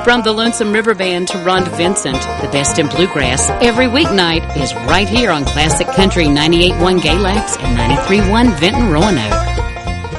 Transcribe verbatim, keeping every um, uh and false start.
From the Lonesome River Band to Ron Vincent, the best in bluegrass every weeknight is right here on Classic Country ninety-eight point one Galax and ninety-three point one Vinton Roanoke.